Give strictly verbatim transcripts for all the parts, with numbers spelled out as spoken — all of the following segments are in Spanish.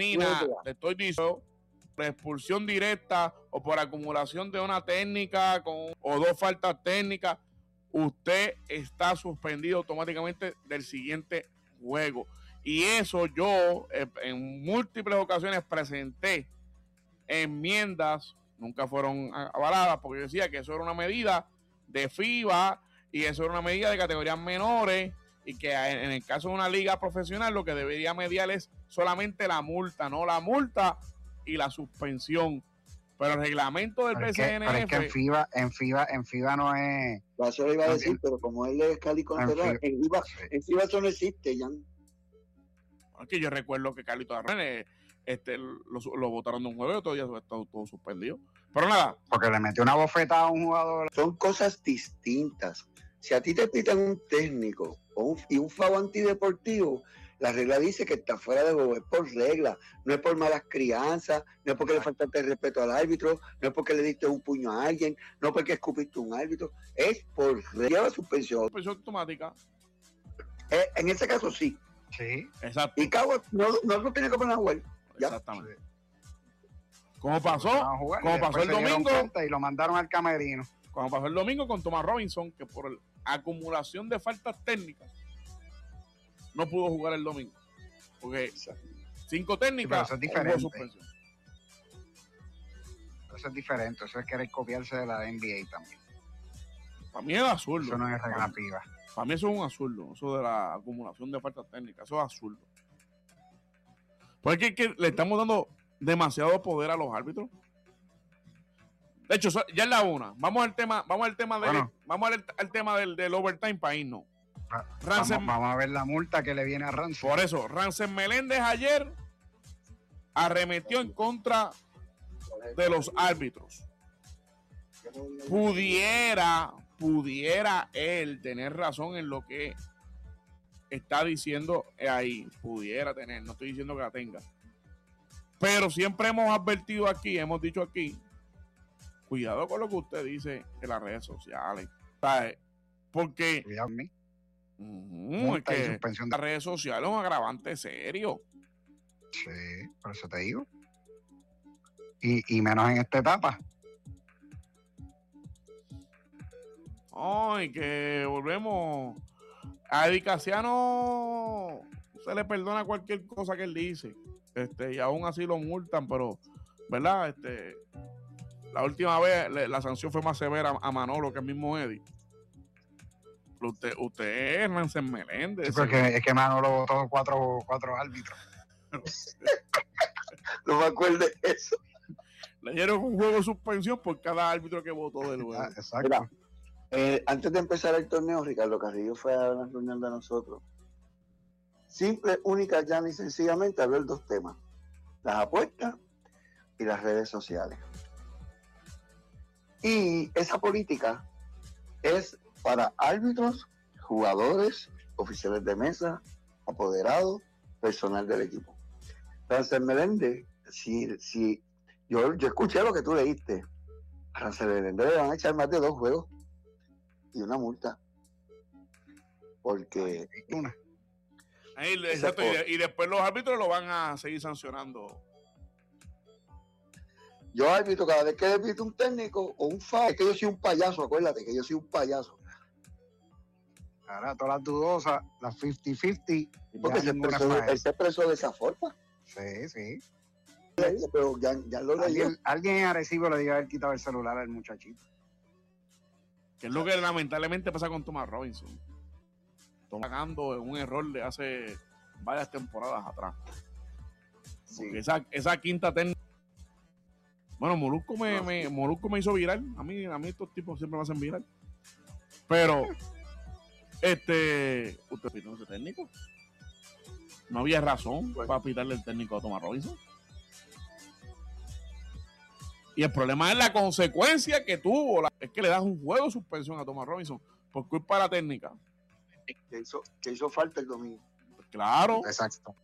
Nina, te estoy diciendo, por expulsión directa o por acumulación de una técnica con, o dos faltas técnicas, usted está suspendido automáticamente del siguiente juego. Y eso yo eh, en múltiples ocasiones presenté enmiendas, nunca fueron avaladas, porque yo decía que eso era una medida de FIBA y eso era una medida de categorías menores, y que en el caso de una liga profesional lo que debería mediar es solamente la multa, no la multa y la suspensión. Pero el reglamento del pero P C N F... Es que, pero es que en FIBA, en FIBA, en FIBA no es... Eso lo iba a no decir, tiene, pero como él es Cali Contreras, en FIBA, en FIBA eso no existe, ya. Es que yo recuerdo que Carlitos Arroyo este, lo, lo votaron de un juego y todavía está todo, todo suspendido. Pero nada. Porque le metió una bofetada a un jugador. Son cosas distintas. Si a ti te pitan un técnico o un, y un foul antideportivo, la regla dice que está fuera de juego, es por regla, no es por malas crianzas, no es porque le faltaste el respeto al árbitro, no es porque le diste un puño a alguien, no es porque escupiste a un árbitro, es por regla de suspensión. Suspensión automática. Eh, en ese caso sí. Sí. Exacto. Y Cabo no, no lo tiene que poner a jugar. ¿Ya? Exactamente. ¿Cómo pasó? Jugar, ¿Cómo pasó el domingo? Y lo mandaron al camerino. Como pasó el domingo con Thomas Robinson, que por acumulación de faltas técnicas no pudo jugar el domingo. Porque cinco técnicas, sí, pero eso es hubo diferente. suspensión. Eso es diferente, eso es querer copiarse de la N B A también. Para mí es absurdo. Eso no es regla FIBA. Para mí eso es un absurdo, eso de la acumulación de faltas técnicas, eso es absurdo. Porque es que le estamos dando demasiado poder a los árbitros. De hecho, ya es la una. Vamos al tema, vamos al tema del, bueno, vamos al, al tema del, del overtime para irnos. Rancen, vamos, vamos a ver la multa que le viene a Rancen. Por eso, Rancen Meléndez ayer arremetió en contra de los árbitros. Pudiera, pudiera él tener razón en lo que está diciendo ahí. Pudiera tener, no estoy diciendo que la tenga. Pero siempre hemos advertido aquí, hemos dicho aquí, cuidado con lo que usted dice en las redes sociales. ¿Sabes? Porque cuidado con mí. Uh, es que las redes sociales es un agravante serio. Sí, por eso te digo. Y, y menos en esta etapa. Ay, que volvemos. A Eddie Casiano se le perdona cualquier cosa que él dice. Este, y aún así lo multan, pero, ¿verdad? Este, la última vez le, la sanción fue más severa a Manolo que el mismo Eddie. Usted, usted es Rancen Meléndez. Sí, porque es que Manolo votó cuatro, cuatro árbitros. No me acuerdo de eso. Le dieron un juego de suspensión por cada árbitro que votó del juego. Ah, exacto. Mira, eh, antes de empezar el torneo, Ricardo Carrillo fue a una reunión de nosotros. Simple, única, ya ni sencillamente a ver dos temas: las apuestas y las redes sociales. Y esa política es para árbitros, jugadores, oficiales de mesa, apoderados, personal del equipo. Rancen Meléndez, si, si yo, yo escuché lo que tú leíste, a Rancen Meléndez le van a echar más de dos juegos y una multa. Porque una. Ahí, exacto, y, de, y después los árbitros lo van a seguir sancionando. Yo árbitro, cada vez que le pito un técnico o un foul, es que yo soy un payaso, acuérdate que yo soy un payaso. Ahora todas las dudosas, las cincuenta cincuenta. Porque se expresó, él se expresó de esa forma. Sí, sí. Pero ya, ya lo leyó. Alguien, alguien en Arecibo le dio haber quitado el celular al muchachito. Que es lo que lamentablemente pasa con Thomas Robinson. Está pagando un error de hace varias temporadas atrás. Sí. Esa, esa quinta técnica. Bueno, Molusco me, no, me, Molusco me hizo viral. A mí, a mí estos tipos siempre me hacen viral. Pero, este, ¿usted pitó ese técnico? No había razón bueno. para pitarle el técnico a Thomas Robinson. Y el problema es la consecuencia que tuvo. La, es que le das un juego de suspensión a Thomas Robinson por culpa de la técnica. Que hizo, que hizo falta el domingo. Pues claro. Exacto.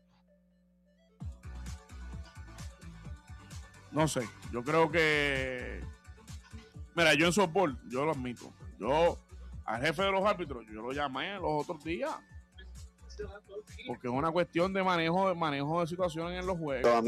No sé, yo creo que... Mira, yo en softball, yo lo admito. Yo, al jefe de los árbitros, yo lo llamé los otros días. Porque es una cuestión de manejo, de manejo de situaciones en los juegos.